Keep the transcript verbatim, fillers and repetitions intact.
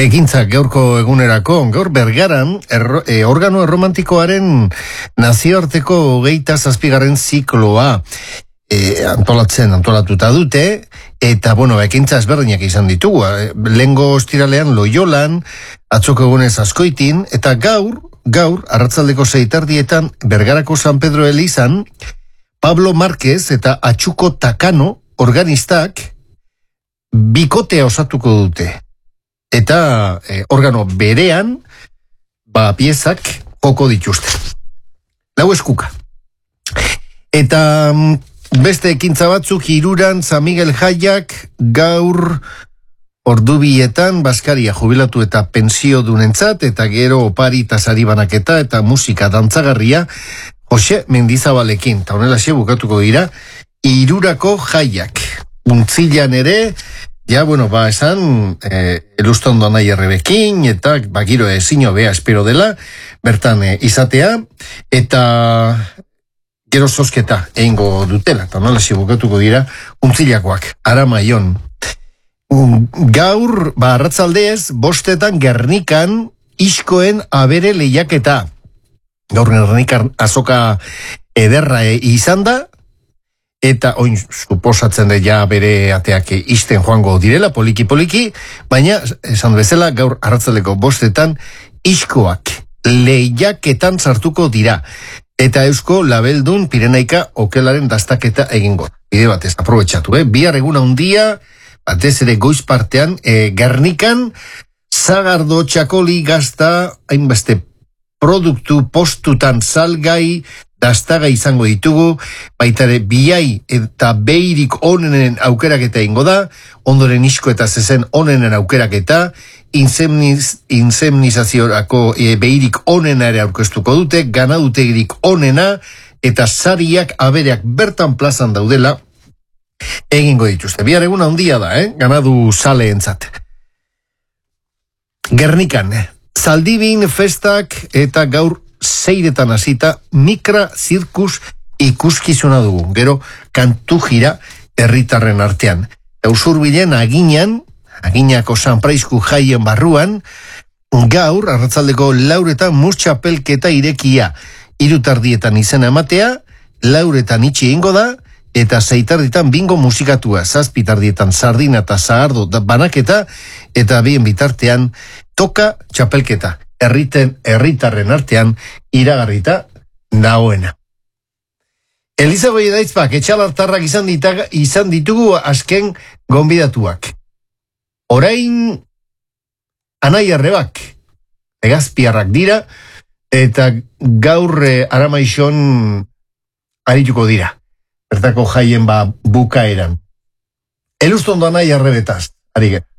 Ekintzak gaurko egunerako, gaur Bergaran erro, e, organo erromantikoaren nazioarteko hogeita zazpigarren zikloa e, antolatzen, antolatuta dute, eta, bueno, ekintza ezberdinak izan ditugu. Lehengo ostiralean Loiolan, atzoko egunez Azkoitin, eta gaur, gaur, arratzaldeko zeitardietan Bergarako San Pedro Elizan, Pablo Márquez eta Atxuko Takano organistak bikotea osatuko dute. Eta eh, organo berean, ba, piezak joko dituzte. Lau eskuka. Eta beste ekintza batzuk Hiruran San Miguel Jaiak gaur ordubietan Baskaria jubilatu eta pensio dunentzat, eta gero opari eta sari banaketa eta musika dantzagarria Jose Mendizabalekin. Ta honela xe bukatuko dira Hirurako Jaiak. Untzilan ere, ja, bueno, ba, esan, eh, elustondo nahi errebekin, eta bagiro ezino bea espero dela, bertan eh, izatea, eta gero zosketa egingo dutela, eta nola bukatuko dira, untzilakoak, Aramaion. Um, gaur, ba, arratzaldez, bostetan Gernikan, iskoen abere lehiaketa. Gaur Gernikan azoka ederra e, izan da, eta oin suposatzen da ja bere ateak isten joango direla, poliki-poliki, baina, esan bezala, gaur arratzaldeko bostetan, iskoak lehiaketan sartuko dira. Eta eusko labeldun Pirenaika okelaren dastaketa egingo. Bide batez, aprobetxatu, eh? Bihar egun handia, batez ere goiz partean, e, Gernikan, Zagardo, Txakoli, Gazta, hainbeste produktu postutan salgai, dastaga izango ditugu, baitare biai eta beirik onenen aukeraketa ingo da, ondoren isko eta zezen onenen aukeraketa, insemniz, insemnizaziorako e, beirik onena ere aurkeztuko dute, ganadutegirik onena, eta sariak abereak bertan plazan daudela, egingo dituzte. Bihar eguna handia da, eh? Ganadu saleentzat. Gernikan, eh? Zaldibin festak eta gaur zeiretan hasita mikra zirkus ikuskizuna dugu. Gero kantu jira herritarren artean. Eusurbilen aginan, aginako sanpraizku jaien barruan, gaur arratzaldeko lauretan murtxapelketa irekia. Irutardietan izena ematea, lauretan itxi ingo da, eta zeitarditan bingo musikatua, zazpitardietan sardina eta zahardo banaketa, eta bien bitartean toka txapelketa. Herriten, herritarren artean iragarrita dagoena. Eliza Goiedaitzpak, etxalartarrak izan, ditaga, izan ditugu azken gonbidatuak. Orain anai arrebak, egazpiarrak dira, eta gaur eh, Aramaixon arituko dira. Bertako jaien ba bukaeran. Elustondo anai arrebetaz, ari